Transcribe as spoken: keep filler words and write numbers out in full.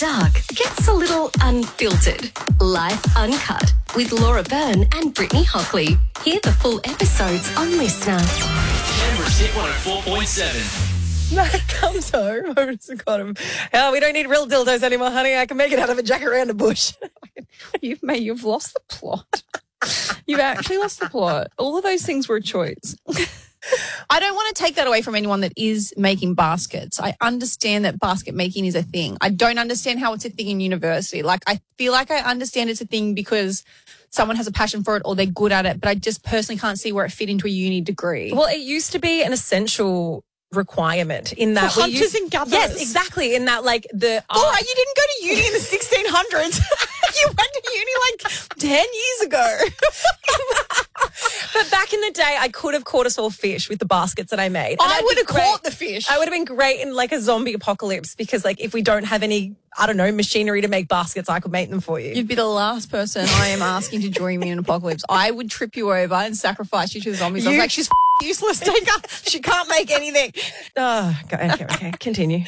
Dark gets a little unfiltered. Life Uncut with Laura Byrne and Brittany Hockley. Hear the full episodes on Listener. Canberra's Hit one oh four point seven. Matt comes home. I've just got him. Oh, we don't need real dildos anymore, honey. I can make it out of a jacaranda bush. You've made, you've lost the plot. You've actually lost the plot. All of those things were a choice. I don't want to take that away from anyone that is making baskets. I understand that basket making is a thing. I don't understand how it's a thing in university. Like, I feel like I understand it's a thing because someone has a passion for it or they're good at it, but I just personally can't see where it fit into a uni degree. Well, it used to be an essential requirement in that For we hunters used, and gatherers. Yes, exactly. In that, like the Laura, you didn't go to uni in the sixteen hundreds. You went to uni like ten years ago. But back in the day, I could have caught us all fish with the baskets that I made. And I I'd would be have great- caught the fish. I would have been great in like a zombie apocalypse because, like, if we don't have any, I don't know, machinery to make baskets, I could make them for you. You'd be the last person I am asking to join me in an apocalypse. I would trip you over and sacrifice you to the zombies. I was You- like, she's f- useless. Take her. She can't make anything. Oh, okay, okay, okay. Continue.